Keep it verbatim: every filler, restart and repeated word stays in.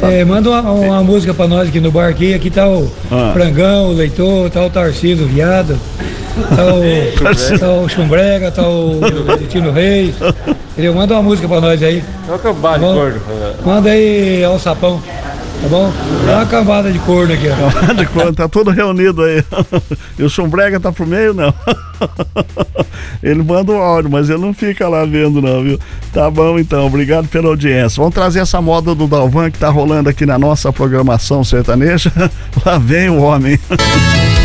sabe? É, manda uma, uma música pra nós aqui no bar aqui. Aqui tá o Ah. Frangão, o Leitor, tá o Tarcísio, o Viado, tá o, tá o Chumbrega, tá o Tino Reis. Entendeu? Manda uma música pra nós aí. Qual que é o bar de Tá bom? corno? Manda aí ao sapão, tá bom? Dá uma cambada de corno aqui, ó. De quando tá todo reunido aí. E o Chumbrega tá pro meio, não. Ele manda o áudio, mas ele não fica lá vendo, não, viu? Tá bom, então. Obrigado pela audiência. Vamos trazer essa moda do Dalvan que tá rolando aqui na nossa programação sertaneja. Lá vem o homem.